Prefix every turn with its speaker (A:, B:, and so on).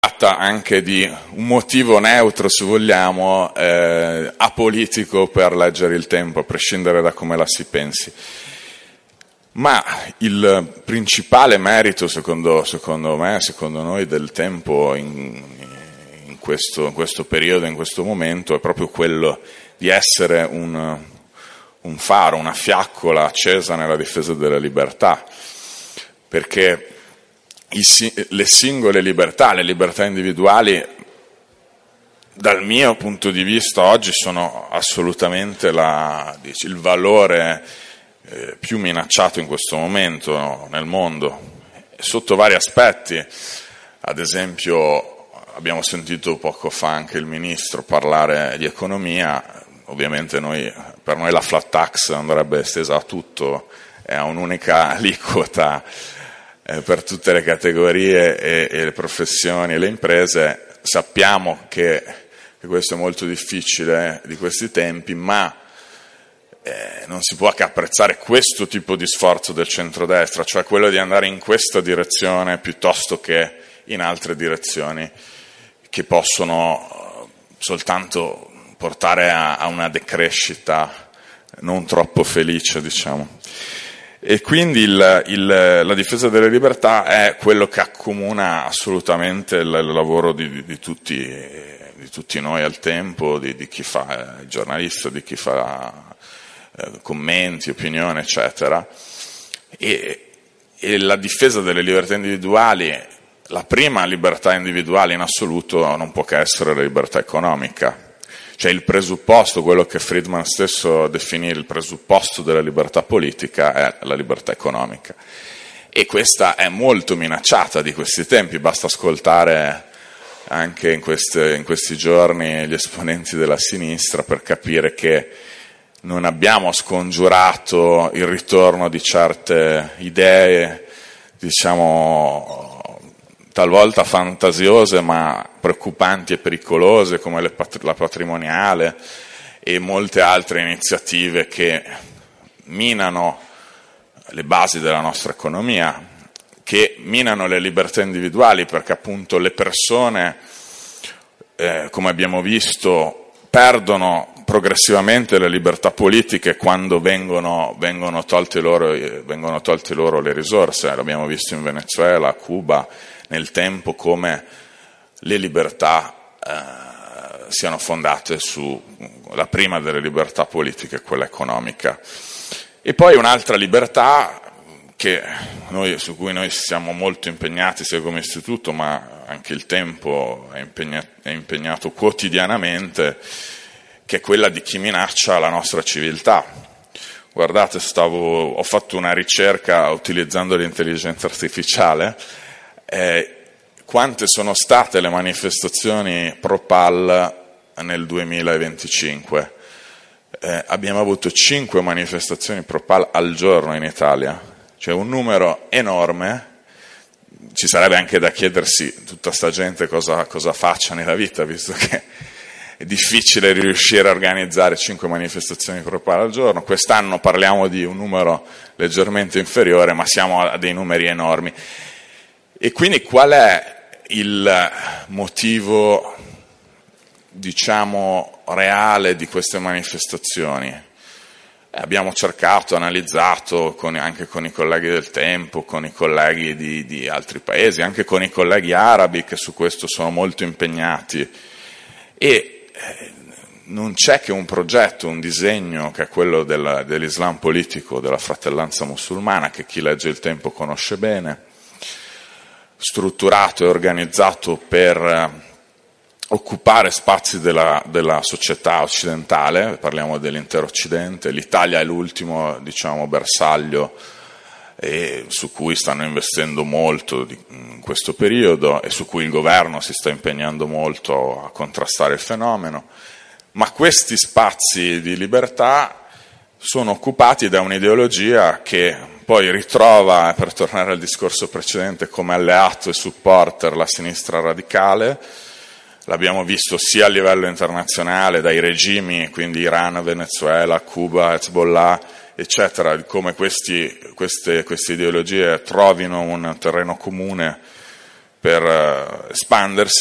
A: anche di un motivo neutro, se vogliamo, apolitico per leggere il Tempo, a prescindere da come la si pensi. Ma il principale merito, secondo me, secondo noi, del Tempo in questo periodo, in questo momento, è proprio quello di essere un faro, una fiaccola accesa nella difesa della libertà, perché le singole libertà, le libertà individuali, dal mio punto di vista oggi sono assolutamente il valore più minacciato in questo momento nel mondo, sotto vari aspetti. Ad esempio abbiamo sentito poco fa anche il ministro parlare di economia. Ovviamente per noi la flat tax andrebbe estesa a tutto, è un'unica aliquota per tutte le categorie e le professioni e le imprese. Sappiamo che questo è molto difficile di questi tempi, ma non si può che apprezzare questo tipo di sforzo del centrodestra, cioè quello di andare in questa direzione piuttosto che in altre direzioni che possono soltanto portare a una decrescita non troppo felice, diciamo. E quindi la difesa delle libertà è quello che accomuna assolutamente il lavoro di tutti noi al Tempo, di chi fa il giornalista, di chi fa commenti, opinioni, eccetera. E la difesa delle libertà individuali, la prima libertà individuale in assoluto non può che essere la libertà economica. Cioè il presupposto, quello che Friedman stesso definì il presupposto della libertà politica, è la libertà economica. E questa è molto minacciata di questi tempi, basta ascoltare anche in questi giorni gli esponenti della sinistra per capire che non abbiamo scongiurato il ritorno di certe idee, diciamo, talvolta fantasiose ma preoccupanti e pericolose, come la patrimoniale e molte altre iniziative che minano le basi della nostra economia, che minano le libertà individuali, perché appunto le persone, come abbiamo visto, perdono progressivamente le libertà politiche quando vengono tolte loro le risorse. L'abbiamo visto in Venezuela, a Cuba, nel Tempo, come le libertà siano fondate su la prima delle libertà politiche, quella economica. E poi un'altra libertà su cui noi siamo molto impegnati sia come istituto, ma anche il Tempo è impegnato quotidianamente, che è quella di chi minaccia la nostra civiltà. Guardate, ho fatto una ricerca utilizzando l'intelligenza artificiale. Quante sono state le manifestazioni pro-PAL nel 2025? Abbiamo avuto 5 manifestazioni pro-PAL al giorno in Italia, cioè un numero enorme. Ci sarebbe anche da chiedersi tutta sta gente cosa faccia nella vita, visto che è difficile riuscire a organizzare 5 manifestazioni pro-PAL al giorno. Quest'anno parliamo di un numero leggermente inferiore, ma siamo a dei numeri enormi. E quindi qual è il motivo, diciamo, reale di queste manifestazioni? Abbiamo cercato, analizzato anche con i colleghi del Tempo, con i colleghi di altri paesi, anche con i colleghi arabi che su questo sono molto impegnati, e non c'è che un progetto, un disegno, che è quello dell'Islam politico, della fratellanza musulmana, che chi legge il Tempo conosce bene, strutturato e organizzato per occupare spazi della società occidentale. Parliamo dell'intero Occidente. L'Italia è l'ultimo, diciamo, bersaglio su cui stanno investendo molto in questo periodo e su cui il governo si sta impegnando molto a contrastare il fenomeno. Ma questi spazi di libertà sono occupati da un'ideologia che poi ritrova, per tornare al discorso precedente, come alleato e supporter la sinistra radicale. L'abbiamo visto sia a livello internazionale, dai regimi, quindi Iran, Venezuela, Cuba, Hezbollah, eccetera, come queste ideologie trovino un terreno comune per espandersi